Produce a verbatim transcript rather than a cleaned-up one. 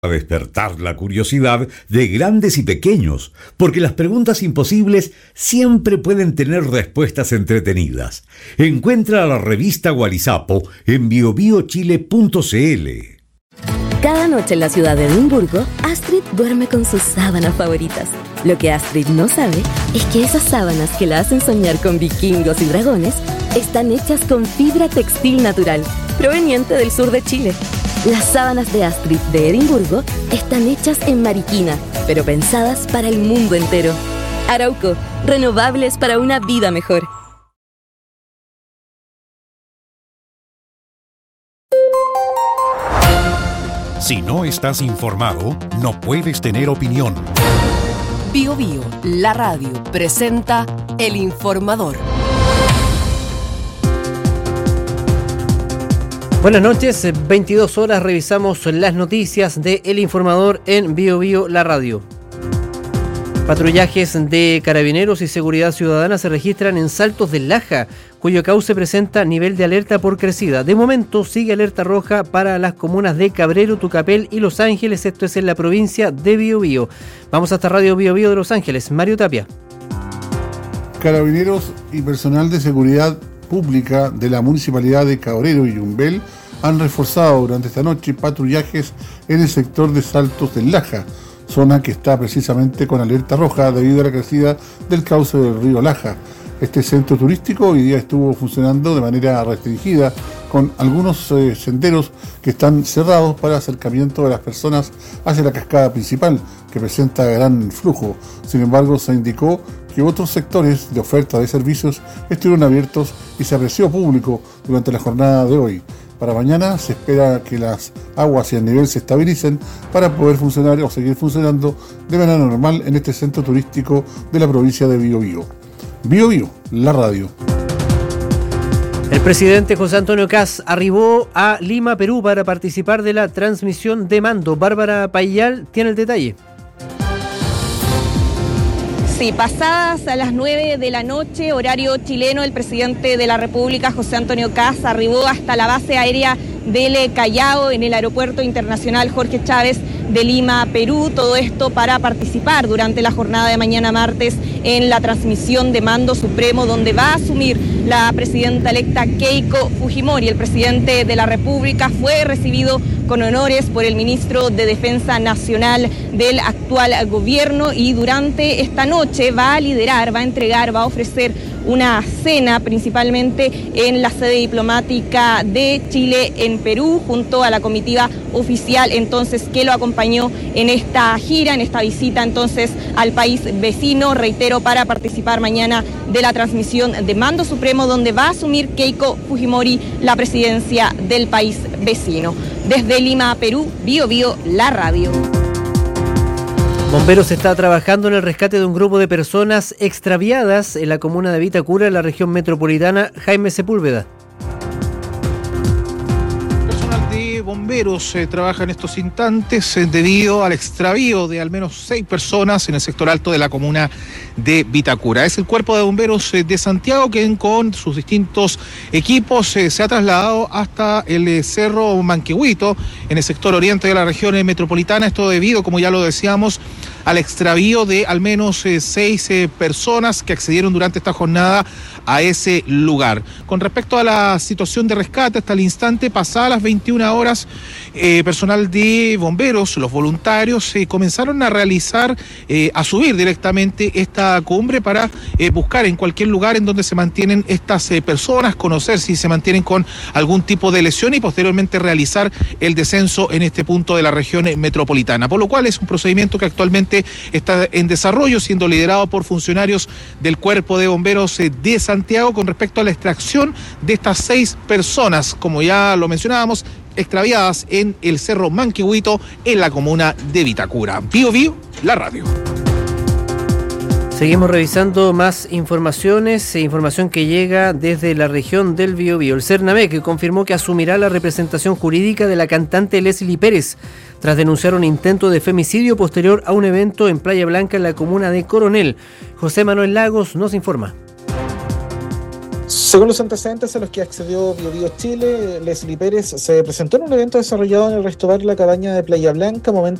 A despertar la curiosidad de grandes y pequeños, porque las preguntas imposibles siempre pueden tener respuestas entretenidas. Encuentra la revista Gualizapo en bio bio chile punto c l. Cada noche en la ciudad de Edimburgo, Astrid duerme con sus sábanas favoritas. Lo que Astrid no sabe es que esas sábanas que la hacen soñar con vikingos y dragones están hechas con fibra textil natural, proveniente del sur de Chile. Las sábanas de Astrid de Edimburgo están hechas en Mariquina, pero pensadas para el mundo entero. Arauco, renovables para una vida mejor. Si no estás informado, no puedes tener opinión. Bio Bio, la radio, presenta El Informador. Buenas noches, veintidós horas, revisamos las noticias de El Informador en Bio Bio, la radio. Patrullajes de Carabineros y Seguridad Ciudadana se registran en Saltos del Laja, cuyo cauce presenta nivel de alerta por crecida. De momento sigue alerta roja para las comunas de Cabrero, Tucapel y Los Ángeles, esto es en la provincia de Biobío. Vamos hasta Radio Biobío de Los Ángeles, Mario Tapia. Carabineros y personal de seguridad pública de la municipalidad de Cabrero y Yumbel han reforzado durante esta noche patrullajes en el sector de Saltos del Laja, zona que está precisamente con alerta roja debido a la crecida del cauce del río Laja. Este centro turístico hoy día estuvo funcionando de manera restringida, con algunos eh, senderos que están cerrados para acercamiento de las personas hacia la cascada principal, que presenta gran flujo. Sin embargo, se indicó que otros sectores de oferta de servicios estuvieron abiertos y se apreció público durante la jornada de hoy. Para mañana se espera que las aguas y el nivel se estabilicen para poder funcionar o seguir funcionando de manera normal en este centro turístico de la provincia de Biobío. Biobío, la radio. El presidente José Antonio Kast arribó a Lima, Perú, para participar de la transmisión de mando. Bárbara Payal tiene el detalle. Sí, pasadas a las nueve de la noche, horario chileno, el presidente de la República, José Antonio Kast, arribó hasta la base aérea del Callao en el Aeropuerto Internacional Jorge Chávez de Lima, Perú. Todo esto para participar durante la jornada de mañana martes en la transmisión de mando supremo, donde va a asumir la presidenta electa Keiko Fujimori. El presidente de la República fue recibido con honores por el ministro de Defensa Nacional del actual gobierno y durante esta noche va a liderar, va a entregar, va a ofrecer una cena principalmente en la sede diplomática de Chile en Perú, junto a la comitiva oficial entonces que lo acompañó en esta gira, en esta visita entonces al país vecino, reitero, para participar mañana de la transmisión de mando supremo, donde va a asumir Keiko Fujimori la presidencia del país vecino. Desde Lima, Perú, Bio Bio, la radio. Bomberos está trabajando en el rescate de un grupo de personas extraviadas en la comuna de Vitacura, en la región metropolitana. Jaime Sepúlveda. Personal de bomberos eh, trabaja en estos instantes eh, debido al extravío de al menos seis personas en el sector alto de la comuna de Vitacura. Es el cuerpo de bomberos eh, de Santiago quien con sus distintos equipos eh, se ha trasladado hasta el eh, Cerro Manquehuito en el sector oriente de la región eh, metropolitana. Esto debido, como ya lo decíamos, al extravío de al menos eh, seis eh, personas que accedieron durante esta jornada a ese lugar. Con respecto a la situación de rescate, hasta el instante, pasadas las veintiuna horas, eh, personal de bomberos, los voluntarios, eh, comenzaron a realizar, eh, a subir directamente esta cumbre para eh, buscar en cualquier lugar en donde se mantienen estas eh, personas, conocer si se mantienen con algún tipo de lesión y posteriormente realizar el descenso en este punto de la región eh, metropolitana. Por lo cual es un procedimiento que actualmente está en desarrollo, siendo liderado por funcionarios del Cuerpo de Bomberos de Santiago con respecto a la extracción de estas seis personas, como ya lo mencionábamos, extraviadas en el Cerro Manquehuito, en la comuna de Vitacura. Bio Bio, la radio. Seguimos revisando más informaciones, información que llega desde la región del Biobío. El Cernamec confirmó que asumirá la representación jurídica de la cantante Leslie Pérez, tras denunciar un intento de femicidio posterior a un evento en Playa Blanca, en la comuna de Coronel. José Manuel Lagos nos informa. Según los antecedentes a los que accedió BioBio Chile, Leslie Pérez se presentó en un evento desarrollado en el Resto Bar La Cabaña de Playa Blanca, momento